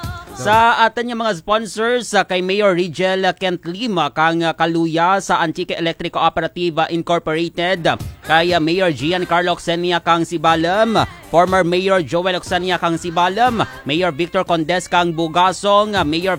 Sa atin yung mga sponsors kay Mayor Rigel Kent Lima kang Kaluya sa Antique Electric Cooperative Incorporated, kay Mayor Giancarlo Xenia kang Sibalam, former Mayor Joel Oxania kang Sibalem, Mayor Victor Condes kang Bugasong, Mayor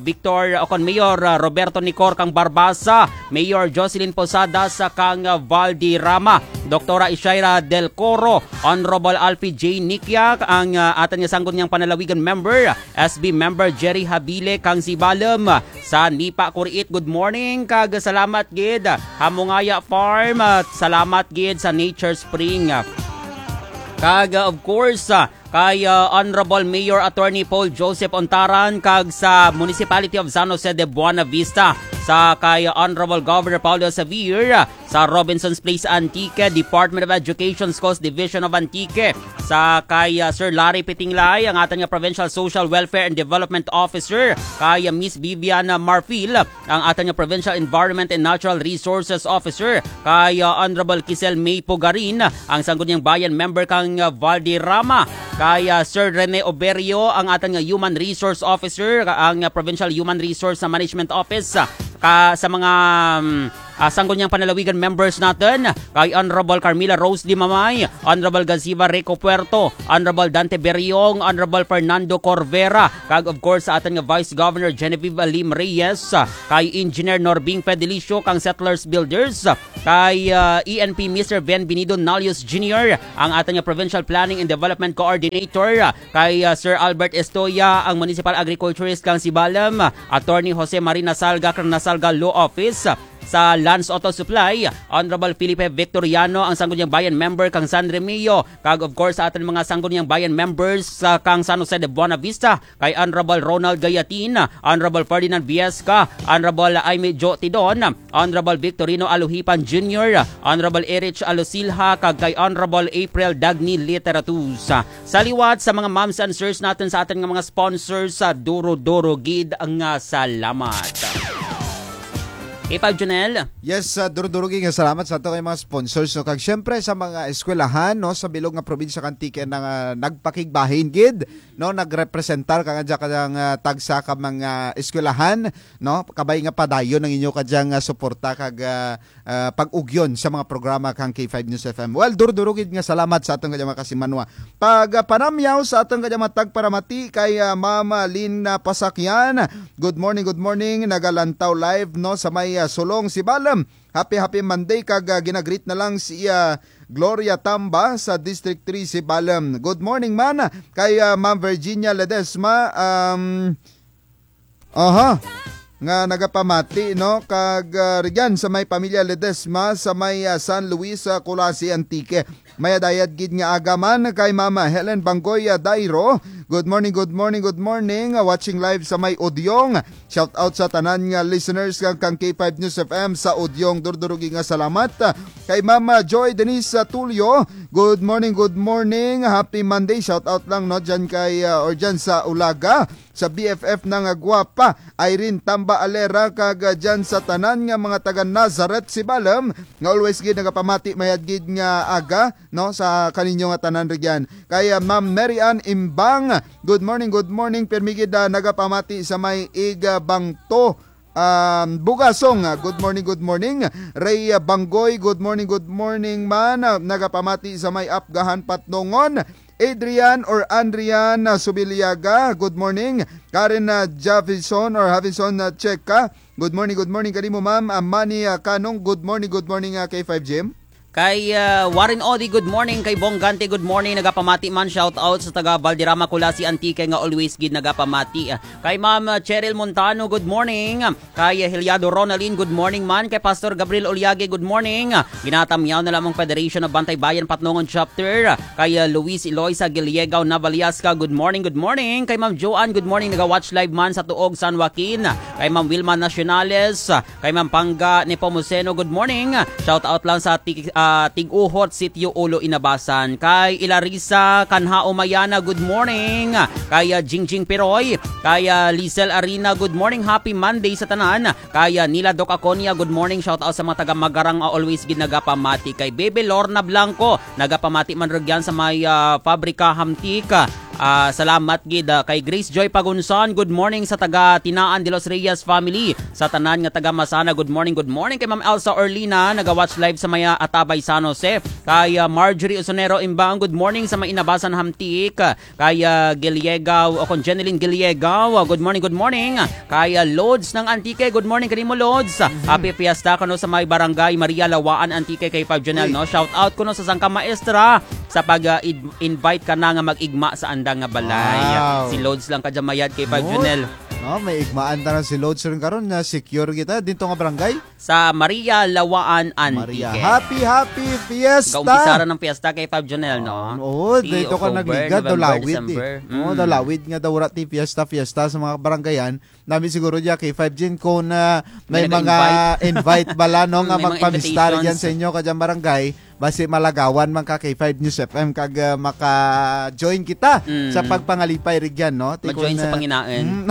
Roberto Nicor kang Barbasa, Mayor Jocelyn Posadas kang Valderrama, Doktora Ishaira Del Coro, Honorable Alfie J. Nikia ang atan nga sanggon niyang panalawigan member, SB member Jerry Habile kang Sibalem, sa Nipa Kuriit, good morning kag salamat gid, Hamungaya Farm, salamat gid sa Nature Spring. Kag of course kay Honorable Mayor Attorney Paul Joseph Ontaran kag sa Municipality of San Jose de Buena Vista, sa kay Honorable Governor Paulo Xavier sa Robinson's Place Antique, Department of Education Schools Division of Antique, sa kay Sir Larry Pitinglay ang ating Provincial Social Welfare and Development Officer, kay Miss Viviana Marfil ang ating Provincial Environment and Natural Resources Officer, kay Honorable Kisel May Pugarin ang Sangguniang Bayan member kang Valderrama, kay Sir Rene Oberio ang ating Human Resource Officer ang Provincial Human Resource Management Office, sa mga sangguniang panalawigan members natin, kay Honorable Carmila Rose Di Mamay, Honorable Gaziva Rico Puerto, Honorable Dante Beriong, Honorable Fernando Corvera, kag of course sa ating Vice Governor Genevieve Lim Reyes, kay Engineer Norbing Fedelicio kang Settlers Builders, kay ENP Mr. Ben Benido Nalius Jr. ang ating Provincial Planning and Development Coordinator, kay Sir Albert Estoya ang Municipal Agriculturist kang Sibalem, Attorney Jose Marina Salga kang Nasalga Law Office, sa Lance Auto Supply, Honorable Felipe Victoriano ang Sangguniang Bayan member kang San Remillo, kag of course sa ating mga Sangguniang Bayan members kang San Jose de Buena Vista, kay Honorable Ronald Gayatin, Honorable Ferdinand Viesca, Honorable Aimee Jo Tidon, Honorable Victorino Aluhipan Jr., Honorable Erich Alusilha, kag kay Honorable April Dagni Literatus. Sa liwat sa mga moms and sirs natin sa ating mga sponsors, sa Duro-Duro Gid ang salamat. Ipag Junel. Yes, durudurugin nga salamat sa ato kay mga sponsors, no, kag syempre sa mga eskwelahan, no, sa bilog nga probinsya kan Antique na nagpakigbahin gid, no, nagrepresentar kanga kadang tagsa ka mga eskwelahan, no, kabay nga padayon ng inyo kadyang suporta kag pag-ugyon sa mga programa kang K5 News FM. Well, durudurugin nga salamat sa atong kadyang kasimanwa. Pag panamyaw sa atong kadyang tagparamati kay Mama Lynn Pasakyan. Good morning, nagalantaw live, no, sa may Sulong Sibalem. Happy Monday kag ginagreet na lang si Gloria Tamba sa District 3 Sibalem. Good morning man kay Ma'am Virginia Ledesma nga nagapamati, no, kag riyan sa may pamilya Ledesma sa may San Luis Colasi Antique. May dayad gid nga agaman kay Mama Helen Bangoy Dairo. Good morning. Watching live sa may Odyong. Shout out sa tanan nga listeners kang K5 News FM sa Odyong. Durdurugi nga salamat. Kay Mama Joy Denise Tulio. Good morning. Happy Monday. Shout out lang, no, dyan kay or dyan sa Ulaga. Sa BFF ng Guapa, Irene Tamba Alera, kag dyan sa tanan nga mga taga Nazareth Sibalem, nga always gid nagapamati mayad gid nga aga, no, sa kaninyo nga tanan rigyan. Kaya Ma'am Mary Ann Imbang, good morning, permi gid nagapamati sa may Iga Bangto Bugasong, good morning. Ray Banggoy, good morning man, nagapamati sa may Apgahan Patnongon. Adrian or Andrian Subiliaga, good morning. Karen Javison or Havison Cheka, good morning kanimo ma'am. Manny Kanong, good morning K5 Jim. Kay Warren Odi, good morning. Kay Bonggante, good morning. Nagapamati man, shout out sa taga Valderrama Colasi Antique nga always gid nagapamati. Kay Ma'am Cheryl Montano, good morning. Kay Heliado Ronaldin, good morning man. Kay Pastor Gabriel Uliage, good morning. Ginatamyaw na lamang Federation of Bantay Bayan Patnongon Chapter. Kay Luis Eloisa Giliegaw Navaliasca, good morning. Kay Ma'am Joanne, good morning. Naga-watch live man sa Tuog San Joaquin. Kay Ma'am Wilma Nacionales. Kay Ma'am Pangga Nepomuceno, good morning. Shout out lang sa Tig-Uhot, Sitio Ulo, Inabasan. Kay Ilarisa Kanhao Mayana, good morning. Kay Jingjing Piroy. Kay Lizel Arena, good morning. Happy Monday sa tanan. Kay Nila Doc Aconia, good morning. Shout out sa mga taga Magarang always gid nagapamati. Kay Bebe Lorna Blanco, nagapamati man ragyan sa may Pabrika Hamtik. Salamat gid kay Grace Joy Pagunson. Good morning sa taga Tinaan de los Reyes family. Sa tanan nga taga Masana, good morning kay Ma'am Elsa Orlina, naga-watch live sa Maya Atabay San Jose. Kay Marjorie Usonero Imbang, good morning sa Mainabasan Hamtik. Kay Giliegaw o Conjeneline Giliegaw, good morning. Kay Lods ng Antique, good morning kanimo Lods. Happy Fiesta kano sa may barangay Maria Lawaan Antique kay 5 Janelle, no? Shout out kuno sa Sangka Maestra sa pag-invite ka na nga mag-igma sa andang nga balay. Wow. Si Lods lang kadya mayad kay 5 Janelle. No, may igmaan ta na si Lods rin karon na secure kita dito nga barangay. Sa Maria Lawaan Antique. Maria, happy fiesta. Kaumpisara ng fiesta kay 5 Janelle, no? Oo, dito ka nagligad, daw lawid. Oo, daw lawid nga daw rati fiesta sa mga barangayan. Namin siguro diya kay 5 Jan ko na may mga invite bala no nga magpamistar diyan sa inyo kadyan barangay. Basi malagawan man ka kay 5 News FM kag maka-join kita sa pagpangalipay rigyan, no? Ma-join sa panginaan.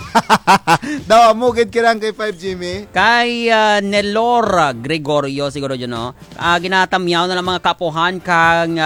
Daw mo gid kirang kay 5 Jimmy. Kay Nelor Gregorio siguro dyan, no? Ginatamyaw na ng mga kapuhan kang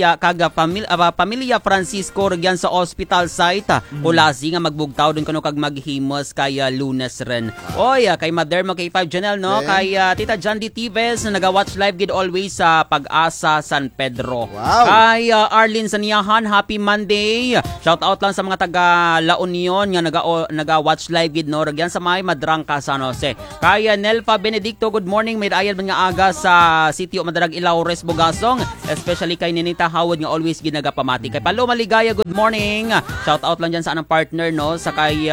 pamilya Francisco rigyan sa hospital site. Ulasi nga magbugtaw dun kano kag maghimos kay Lunes ren. Oy, kay Mother mo kay 5 Janelle, no? Kay Tita Jandy Tives na naga-watch live gid always sa Pag-asa San Pedro. Wow. Kay Arlene Saniahan, happy Monday. Shout out lang sa mga taga La Union nga naga-watch live gid, no? Ragyan sa may Madrangka San Jose. Kay Nelfa Benedicto, good morning. May dayan man nga aga sa sitio Madarag Ilaures Bugasong, especially kay Ninita Howard nga always ginagapamati. Kay Palo Maligaya, good morning. Shout out lang dyan sa anong partner, no? Sa kay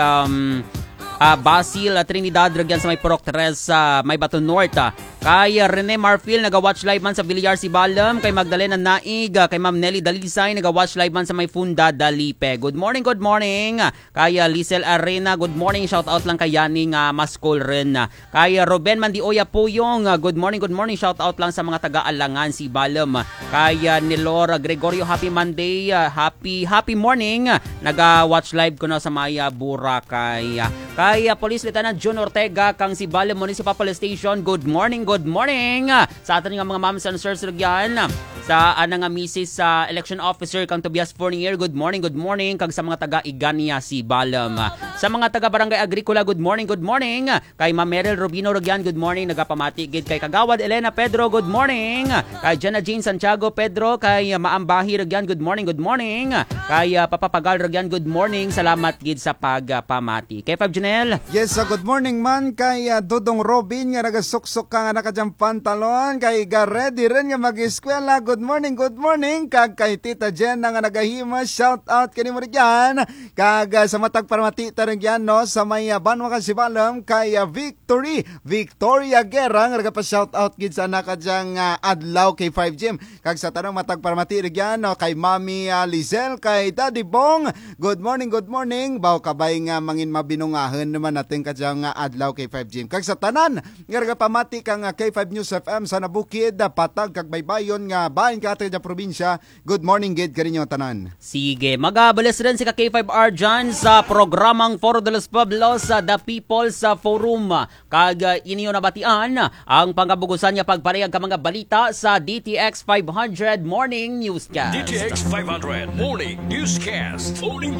Basil Trinidad ragyan sa may Purok Tres sa may Baton Norte. Kay Rene Marfil naga-watch live man sa Villar Sibalem. Kay Magdalena Naig, kay Ma'am Nelly Dalisay naga-watch live man sa may Funda Dalipe. Good morning. Kay Lisel Arena, good morning. Shout out lang kay Yani nga Maskol rin. Kay Ruben Mandioya Puyong, good morning. Shout out lang sa mga taga-Alangan Sibalem. Kay Nilora Gregorio, happy Monday. Happy morning. Naga-watch live ko na sa Maya Boracay. Kay Police Lieutenant June Ortega kang Sibalem Municipal Police Station, good morning. Sa atin nga mga moms and sirs ragyan. Sa anang misis sa election officer kang Tobias Fournier, good morning. Kag sa mga taga Igania Sibalem. Sa mga taga Barangay Agricola, good morning. Kay Ma'am Meryl Rubino ragyan, good morning. Nagapamati gid kay Kagawad Elena Pedro, good morning. Kay Jenna Jean Santiago Pedro, kay Maambahi ragyan, good morning. Kay Papa Pagal ragyan, good morning. Salamat gid sa pagpamati. Kay Fab Janelle. Yes, good morning man kay Dudong Robin nga nagasuksok ka nga nakadyang pantalon. Kay ready rin nga mag-eskwela, good morning. Kag kay Tita Jen nga nagahima, shout out kanimo rin yan. Kag sa matag paramatita rin yan, no? Sa may Banwa Sibalem, kay Victoria Guerra nga nagapa-shout out gid sa nakadyang adlaw kay 5 Jim. Kag sa tanong matag paramati rin yan, no? Kay Mami Lizel, kay Daddy Bong, good morning. Baw kabay nga mangin mabinungahan naman natin kadyang adlaw kay 5 Jim. Kag sa tanan nga nagapamati kang K5 News FM sa Nabukid, Patag, kag Baybayon nga bahin ka atin sa probinsya. Good morning, gid kaninyo tanan. Sige, magabalis rin si K5R dyan sa programang Foro de los Pueblos sa The People's Forum. Kag inyo nabatian ang pangkabugusan niya pagparehag ka mga balita sa DTX 500 Morning Newscast. DTX 500 Morning Newscast.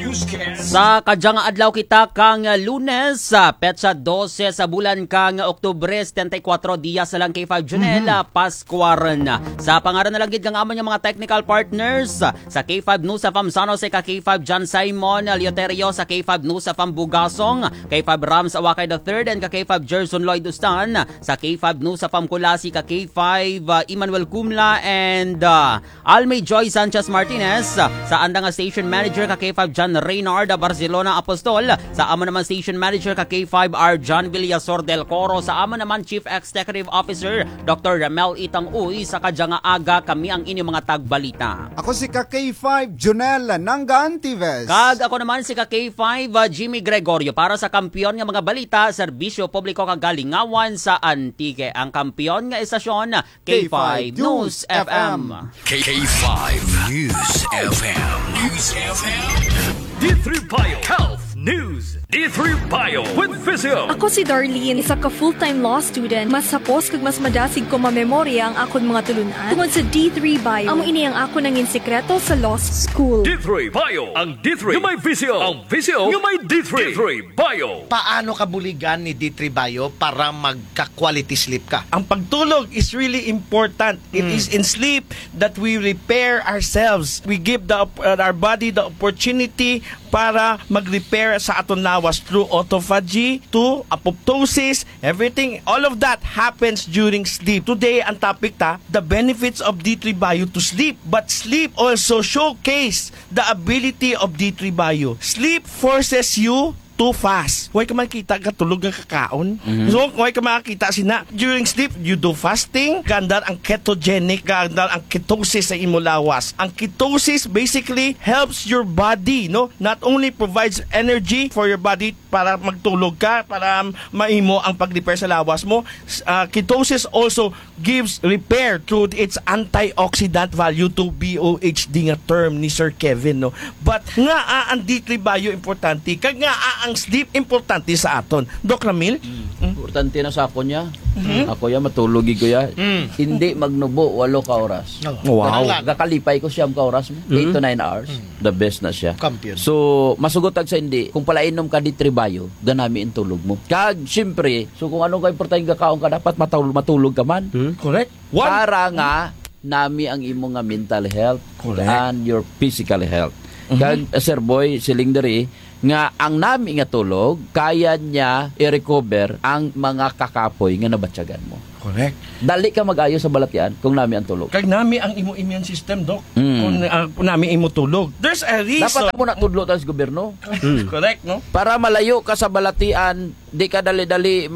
Sa kadyang adlaw kita kang Lunes, petsa 12 sa bulan kang Oktubre, 74 diya sa lang kay 5 Janelle, Pascuaran. Sa pangaran na lang gid kang amon yung mga technical partners sa K5 News of San Jose, ka K5 John Simon Lioterio, sa K5 News of Bugasong, K5 Rams Awakay III, and ka K5 Gerson Lloyd Ustan. Sa K5 News of Kulasi, ka K5 Emmanuel Kumla and Almay Joy Sanchez Martinez. Sa andang station manager, ka K5 John Reynard Barcelona Apostol. Sa amon naman station manager, ka K5 R John Villasor del Coro. Sa amon naman Chief Executive Officer Dr. Ramel Itang Uy. Sa kadyang aga kami ang inyong mga tagbalita. Ako si K5 Junel Nanga Antives. Kag ako naman si K5 Jimmy Gregorio para sa kampiyon nga mga balita, serbisyo publiko kagalingawan sa Antique. Ang kampiyon nga estasyon, K5 News FM. K5 News FM. D3 Bio Health Health News. D3 Bio with Physio. Ako si Darlene, isa ka full-time law student. Mas sapos kag mas madasig ko mamemorya ang akon mga tulunan. Tungod sa D3 Bio, amo ini ang ako nangin sekreto sa law school. D3 Bio. Ang D3 yung may Physio. Ang Physio yung may D3. D3 Bio. Paano ka buligan ni D3 Bio para magka-quality sleep ka? Ang pagtulog is really important. It is in sleep that we repair ourselves. We give our body the opportunity para mag-repair sa aton lawas through autophagy, to apoptosis, everything. All of that happens during sleep. Today, ang topic the benefits of D3 Bio to sleep. But sleep also showcase the ability of D3 Bio. Sleep forces you too fast. Huwag ka makita katulog ng kakaon. So, huwag ka makita sina. During sleep, you do fasting. Gandal ang ketogenic. Gandal ang ketosis sa imo lawas. Ang ketosis basically helps your body, no? Not only provides energy for your body para magtulog ka, para maimo ang pag-repair sa lawas mo. Ketosis also gives repair through its antioxidant value to BOHD nga term ni Sir Kevin, no? But nga ang D3 Bio importante. Kag nga ang sleep importante sa aton. Doc Ramil? Importante na sa ako niya. Ako ya matulog ko ya. Hindi magnubo 8 ka oras. Wow. Gakalipay ko siyam ka oras. 8 to 9 hours. The best na siya. Kampiyon. So, masugotag sa hindi. Kung palainom ka D3 Bio, ganami ang tulog mo. Kag, siyempre, so kung ano ka importante kakaon ka, dapat matulog ka man. Correct. Para nga, nami ang imo nga mental health and your physical health. Kag, Sir Boy, silingderi, nga ang nami nga tulog, kaya niya i-recover ang mga kakapoy nga nabatsyagan mo. Correct. Dali ka mag-ayo sa balatyan kung nami ang tulog. Kag nami ang imo immune system, Doc. Kung nami imo tulog. There's a reason. Dapat mo na tudlo tayo sa gobyerno. Correct, no? Para malayo ka sa balatian, di ka dali-dali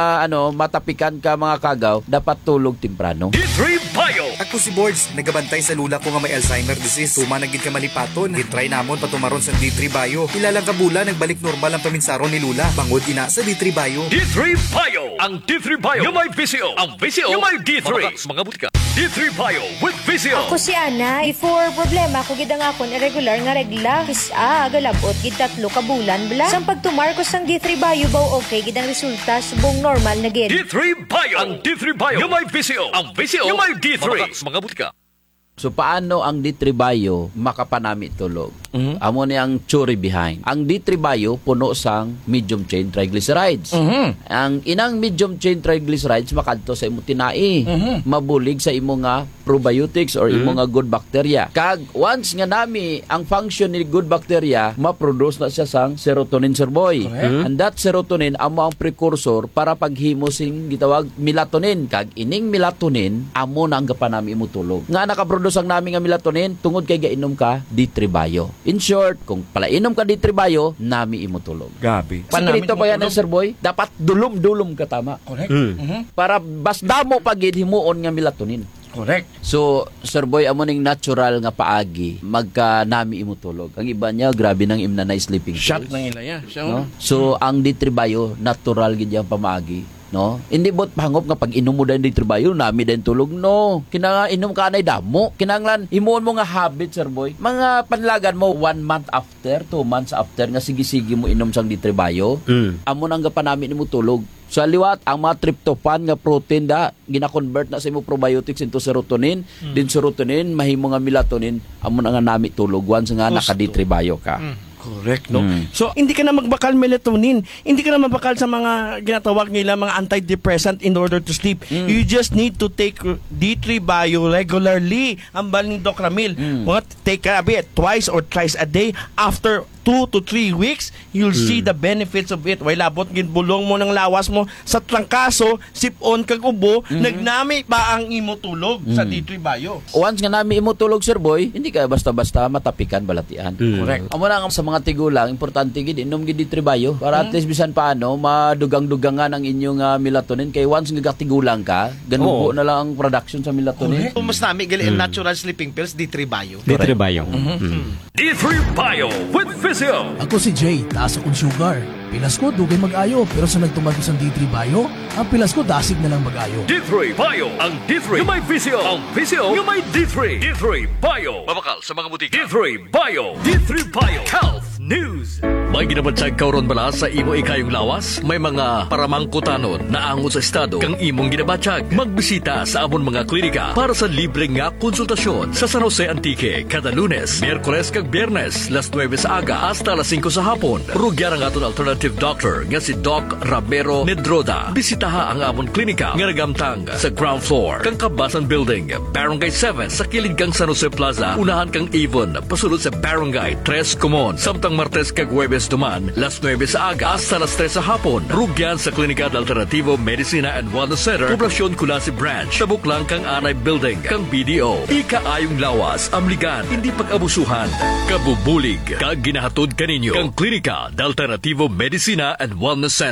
matapikan ka mga kagaw, dapat tulog temprano. D3 Bio. Ako si Boards, nagabantay sa lula ko nga may Alzheimer disease. Tuma na gid ka malipaton. Gitry namon patumaron sa D3 Bio. Ilalang kabula nagbalik normal ang paminsaron ni lula. Bangod ina sa D3 Bio. D3 Bio. Ang D3 Bio yung may Physio. Ang Physio yung may D3. Mga butika. D3 Bio with Physio. Ako si Ana. Before problema ko gid ang akon irregular nga regla. Galabot gid 3 ka bulan bla. Sang pagtumar ko sang D3 Bio baw okay gid ang resulta subong normal na gid. D3 Bio. Ang D3 Bio yung may Physio. Ang Physio yung may D3. Mga butika. So paano ang D3 Bio makapanami tulog? Amo ni ang theory behind. Ang D3 Bio puno sang medium chain triglycerides. Ang inang medium chain triglycerides makadto sa imo tinai. Mabulig sa imo nga probiotics or imo nga good bacteria. Kag once nga nami ang function ni good bacteria, ma-produce na siya sang serotonin, Sir Boy. And that serotonin amo ang precursor para paghimo sing gitawag melatonin. Kag ining melatonin amo na ang gapanami imo tulog. Nga nakaproduce ang nami nga melatonin tungod kay gainom ka D3 Bio. In short, kung palainom ka D3 Bio, nami imo tulog. Gabi. Sikrito pa yan, Sir Boy. Dapat dulom-dulom ka tama. Correct. Para basta mo pagid himuon nga melatonin. Correct. So, Sir Boy, amo ning natural nga paagi magka nami imo tulog. Ang iba niya grabe nang imna na sleeping pills. Shot nang ila ya. No? So, ang D3 Bio natural gid yang pamaagi. No? Hindi bot pangop nga pag inom mo din D3 Bio, nami din tulog. No. Kinanga inom ka anay damo. Kinanglan himuon mo nga habit, Sir Boy. Mga panlagan mo 1 month after, 2 months after nga sige-sige mo inom sang D3 Bio. Amo nang gapanami nimo tulog. Sa liwat, ang mga tryptophan nga protein gina-convert na sa imo probiotics into serotonin. Din serotonin mahimo nga melatonin, amo na nga nami tulog once nga naka D3 Bio ka. Correct, no? So, hindi ka na magbakal melatonin. Hindi ka na magbakal sa mga ginatawag nila mga antidepressant in order to sleep. You just need to take D3 Bio regularly. Ang baling Doc Ramil. Take a bit, twice or thrice a day. After 2 to 3 weeks, you'll see the benefits of it. Way labot, ginbulong mo ng lawas mo sa trangkaso, sipon kag ubo, nagnami pa ang imo tulog sa D3 Bio. Once nga nami imo tulog, Sir Boy, hindi ka basta-basta matapikan balatian. Correct. Amo na sa mga tigulang, importante gid inom gid D3 Bio para at least bisan paano madugang-dugangan ang inyong melatonin kay once nga tigulang ka, ganubo na lang ang production sa melatonin. Mas nami gali ang natural sleeping pills D3 Bio. D3 Bio. D3 Bio with Physio. Ako si Jay, taas akong sugar. Pilas ko, dugay mag-ayo. Pero sa nagtumag ko sa D3 Bio, ang pilas ko, dasig na lang mag-ayo. D3 Bio. Ang D3 yung may Physio. Ang Physio yung may D3. D3 Bio. Mabakal sa mga butika. D3 Bio. D3 Bio. Health News. May ginabatsag kauron bala sa imo ikayong lawas? May mga paramangkutanon na angon sa estado kang imong ginabatsag. Magbisita sa amon mga klinika para sa libre nga konsultasyon sa San Jose Antique kada Lunes, Miyerkules kag Biyernes, las 9 sa aga hasta las 5 sa hapon. Rugyan ang aton alternative doctor nga si Doc Ramiro Nedroda. Bisitaha ang amon klinika nga nagamtang sa ground floor kang Kabasan Building, Barangay 7 sa kilid kang San Jose Plaza. Unahan kang Avon pasulod sa Barangay 3 Comon. Samtang Martes kag Huwebes duman, las 9 sa aga hasta las 3 sa hapon. Rugyan sa Klinika de Alternativo Medicina and Wellness Center, Poblasyon Kulasi Branch, tabuk lang kang Anay Building, kang BDO. Ikaayong lawas, amligan, hindi pag-abusuhan. Kabubulig, kag ginahatod kaninyo, kang Klinika de Alternativo Medicina and Wellness Center.